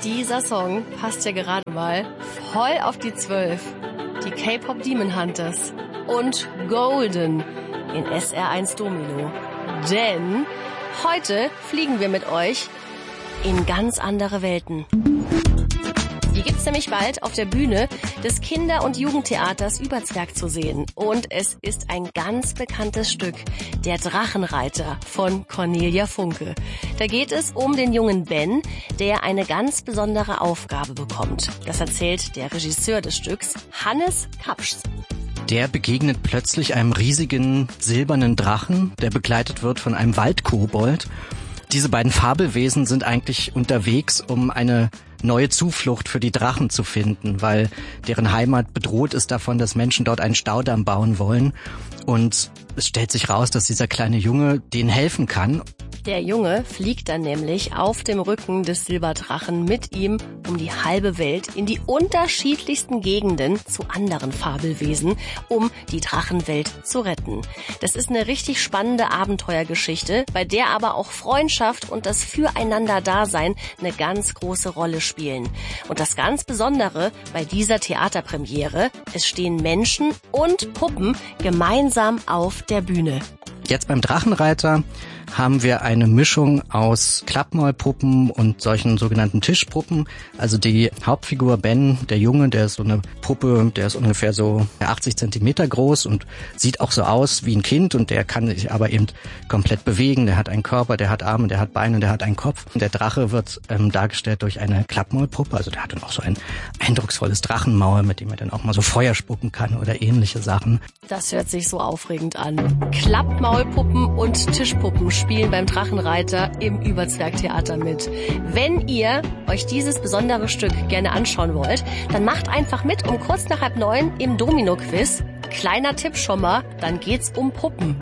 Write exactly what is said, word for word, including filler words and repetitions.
Dieser Song passt ja gerade mal voll auf die zwölf. Die K-Pop Demon Hunters und Golden in S R eins Domino. Denn heute fliegen wir mit euch in ganz andere Welten. Die gibt's nämlich bald auf der Bühne des Kinder- und Jugendtheaters Überzwerg zu sehen. Und es ist ein ganz bekanntes Stück, Der Drachenreiter von Cornelia Funke. Da geht es um den jungen Ben, der eine ganz besondere Aufgabe bekommt. Das erzählt der Regisseur des Stücks, Hannes Kapsch. Der begegnet plötzlich einem riesigen silbernen Drachen, der begleitet wird von einem Waldkobold. Diese beiden Fabelwesen sind eigentlich unterwegs, um eine neue Zuflucht für die Drachen zu finden, weil deren Heimat bedroht ist davon, dass Menschen dort einen Staudamm bauen wollen. Und es stellt sich raus, dass dieser kleine Junge denen helfen kann. Der Junge fliegt dann nämlich auf dem Rücken des Silberdrachen mit ihm um die halbe Welt in die unterschiedlichsten Gegenden zu anderen Fabelwesen, um die Drachenwelt zu retten. Das ist eine richtig spannende Abenteuergeschichte, bei der aber auch Freundschaft und das Füreinander-Dasein eine ganz große Rolle spielen. Und das ganz Besondere bei dieser Theaterpremiere, es stehen Menschen und Puppen gemeinsam auf der Bühne. Jetzt beim Drachenreiter haben wir eine Mischung aus Klappmaulpuppen und solchen sogenannten Tischpuppen. Also die Hauptfigur Ben, der Junge, der ist so eine Puppe, der ist ungefähr so achtzig Zentimeter groß und sieht auch so aus wie ein Kind und der kann sich aber eben komplett bewegen. Der hat einen Körper, der hat Arme, der hat Beine, der hat einen Kopf. Und der Drache wird ähm, dargestellt durch eine Klappmaulpuppe. Also der hat dann auch so ein eindrucksvolles Drachenmaul, mit dem er dann auch mal so Feuer spucken kann oder ähnliche Sachen. Das hört sich so aufregend an. Klappmaulpuppen und Tischpuppen spielen beim Drachenreiter im Überzwerg-Theater mit. Wenn ihr euch dieses besondere Stück gerne anschauen wollt, dann macht einfach mit um kurz nach halb neun im Domino-Quiz. Kleiner Tipp schon mal, dann geht's um Puppen.